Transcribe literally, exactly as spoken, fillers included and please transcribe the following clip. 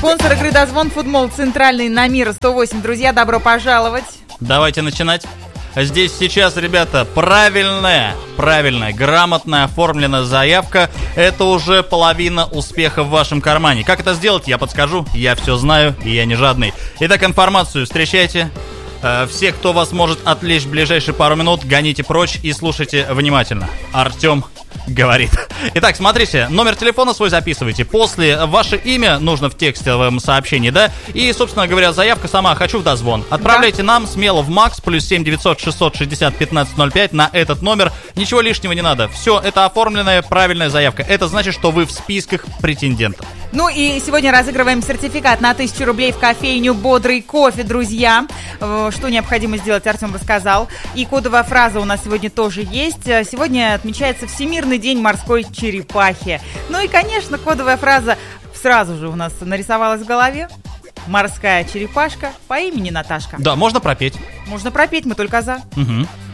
Спонсор игры «Дозвон» футбол «Центральный» на Мира сто восемь. Друзья, добро пожаловать. Давайте начинать. Здесь сейчас, ребята, правильная, правильная, грамотная оформленная заявка. Это уже половина успеха в вашем кармане. Как это сделать, я подскажу. Я все знаю, и я не жадный. Итак, информацию встречайте. Все, кто вас может отвлечь в ближайшие пару минут, гоните прочь и слушайте внимательно. Артем говорит. Итак, смотрите, номер телефона свой записывайте. После ваше имя нужно в текстовом сообщении, да? И, собственно говоря, заявка сама «Хочу в дозвон». Отправляйте да. нам смело в Макс, плюс семь девятьсот шестьсот шестьдесят пятнадцать ноль пять на этот номер. Ничего лишнего не надо. Все, это оформленная правильная заявка. Это значит, что вы в списках претендентов. Ну и сегодня разыгрываем сертификат на тысячу рублей в кофейню «Бодрый кофе», друзья. Что необходимо сделать, Артем рассказал. И кодовая фраза у нас сегодня тоже есть. Сегодня отмечается Всемирный день морской черепахи. Ну и, конечно, кодовая фраза сразу же у нас нарисовалась в голове. Морская черепашка по имени Наташка. Да, можно пропеть. Можно пропеть, мы только за. Угу.